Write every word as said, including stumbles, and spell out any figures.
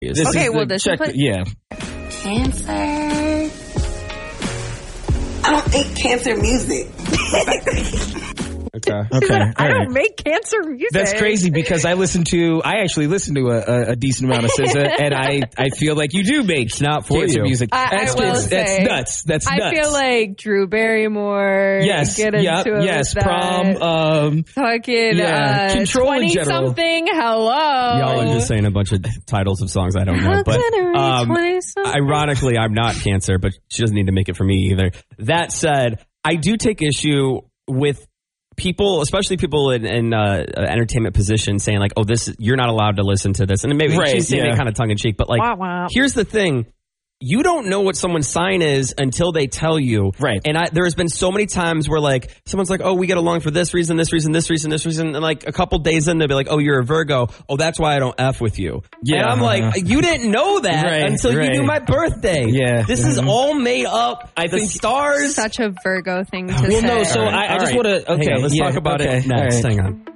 This okay, is well, the this check. is what, Yeah. Cancer. I don't make cancer music. Okay. Okay. I All don't right. make cancer music. That's crazy because I listen to, I actually listen to a, a, a decent amount of S Z A, and I, I feel like you do make not for cancer you. music. I, that's, I will that's, say, that's nuts. That's I nuts. feel like Drew Barrymore. yes, Get into yep, it yes, with prom, that. um, Fucking yeah, uh, Control in general. twenty-something. Hello. Y'all are just saying a bunch of titles of songs I don't know. But um, ironically, I'm not Cancer, but she doesn't need to make it for me either. That said, I do take issue with people, especially people in, in uh, entertainment positions, saying like, "Oh, this you're not allowed to listen to this," and maybe right, she's saying yeah. it kind of tongue in cheek. But like, Wah, wah. here's the thing. You don't know what someone's sign is until they tell you. Right. And I, there has been so many times where like someone's like, oh, we get along for this reason, this reason, this reason, this reason. And like a couple days in, they'll be like, oh, you're a Virgo. Oh, that's why I don't F with you. Yeah. And I'm like, you didn't know that Right, until right. you knew my birthday. Yeah. This is all made up. I the think- stars. Such a Virgo thing to well, say. no, so All right, I, I all just right. want to, okay. Hang on, let's yeah, talk about okay, it next. all right. Hang on.